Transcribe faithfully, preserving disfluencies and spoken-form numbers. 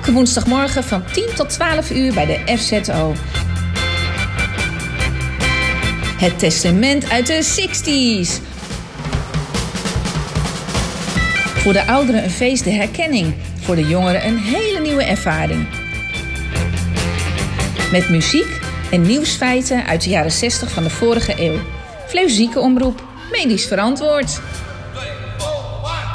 Elke woensdagmorgen van tien tot twaalf uur bij de F Z O. Het testament uit de zestig's. Voor de ouderen een feest de herkenning. Voor de jongeren een hele nieuwe ervaring. Met muziek en nieuwsfeiten uit de jaren zestig van de vorige eeuw. Fleuzieke omroep, medisch verantwoord.